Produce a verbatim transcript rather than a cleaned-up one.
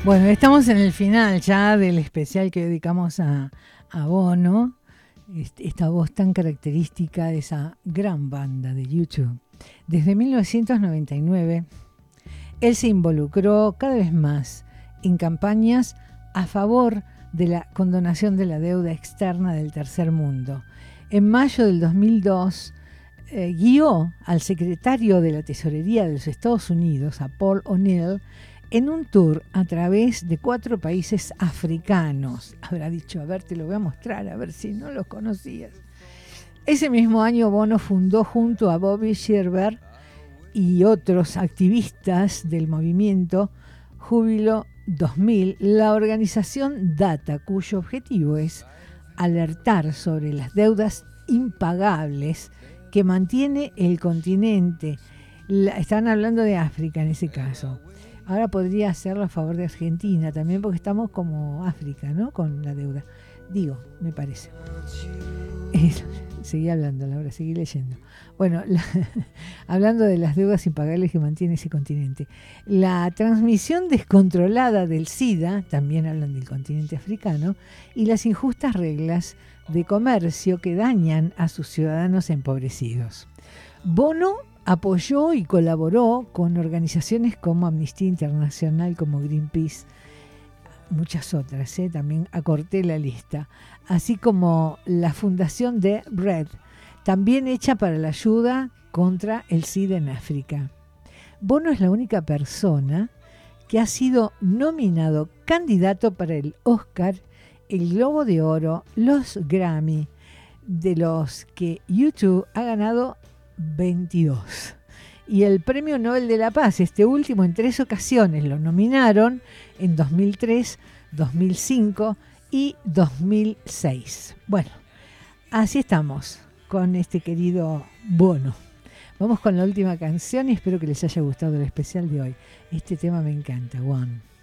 Bueno, estamos en el final ya del especial que dedicamos a, a Bono, esta voz tan característica de esa gran banda de YouTube. Desde mil novecientos noventa y nueve, él se involucró cada vez más en campañas a favor de la condonación de la deuda externa del tercer mundo. En mayo del dos mil dos, eh, guió al secretario de la Tesorería de los Estados Unidos, a Paul O'Neill, en un tour a través de cuatro países africanos. Habrá dicho, a ver, te lo voy a mostrar, a ver si no los conocías. Ese mismo año Bono fundó junto a Bobby Sherbert y otros activistas del movimiento Júbilo dos mil, la organización Data, cuyo objetivo es alertar sobre las deudas impagables que mantiene el continente. La, están hablando de África en ese caso. Ahora podría hacerlo a favor de Argentina también, porque estamos como África, ¿no? Con la deuda. Digo, me parece. Eh, seguí hablando, Laura, seguí leyendo. Bueno, la, hablando de las deudas impagables que mantiene ese continente. La transmisión descontrolada del SIDA, también hablan del continente africano, y las injustas reglas de comercio que dañan a sus ciudadanos empobrecidos. Bono apoyó y colaboró con organizaciones como Amnistía Internacional, como Greenpeace, muchas otras, ¿eh? También acorté la lista, así como la fundación de Red, también hecha para la ayuda contra el SIDA en África. Bono es la única persona que ha sido nominado candidato para el Oscar, el Globo de Oro, los Grammy, de los que YouTube ha ganado veintidós. Y el Premio Nobel de la Paz, este último en tres ocasiones, lo nominaron en dos mil tres, dos mil cinco y dos mil seis. Bueno, así estamos con este querido Bono. Vamos con la última canción y espero que les haya gustado el especial de hoy. Este tema me encanta, One.